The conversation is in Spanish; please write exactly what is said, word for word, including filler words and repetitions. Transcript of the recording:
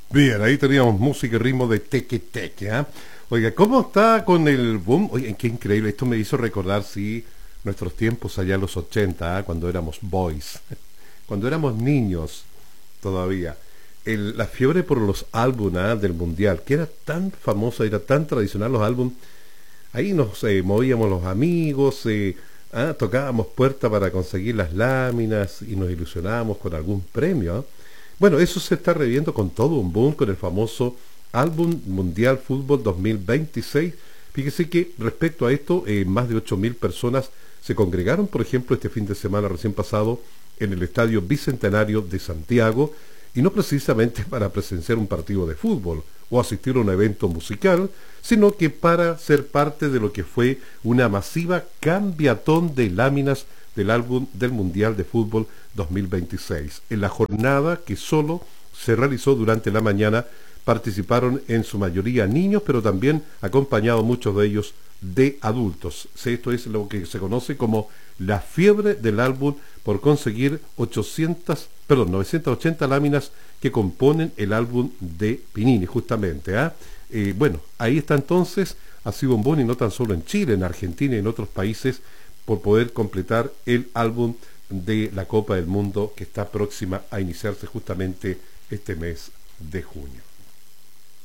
Bien, ahí teníamos música y ritmo de teque teque, ¿ah? Oiga, ¿cómo está con el boom? Oye, qué increíble, esto me hizo recordar, sí, nuestros tiempos allá en los ochenta, ¿ah? Cuando éramos boys, cuando éramos niños todavía. El- la fiebre por los álbumes, ¿ah? Del mundial, que era tan famosa, era tan tradicional los álbumes. Ahí nos eh, movíamos los amigos, eh, ah, tocábamos puerta para conseguir las láminas y nos ilusionábamos con algún premio. ¿Ah? Bueno, eso se está reviendo con todo un boom con el famoso Álbum Mundial Fútbol dos mil veintiséis. Fíjese que respecto a esto, eh, más de ocho mil personas se congregaron, por ejemplo, este fin de semana recién pasado en el Estadio Bicentenario de Santiago, y no precisamente para presenciar un partido de fútbol o asistir a un evento musical, sino que para ser parte de lo que fue una masiva cambiatón de láminas del álbum del Mundial de Fútbol dos mil veintiséis. En la jornada, que solo se realizó durante la mañana, participaron en su mayoría niños, pero también acompañados muchos de ellos de adultos. Sí, esto es lo que se conoce como la fiebre del álbum por conseguir ochocientas, perdón, novecientas ochenta láminas que componen el álbum de Pinini, justamente. ¿Ah? Eh, bueno, ahí está entonces, ha sido un boom y no tan solo en Chile, en Argentina y en otros países, por poder completar el álbum de la Copa del Mundo que está próxima a iniciarse justamente este mes de junio.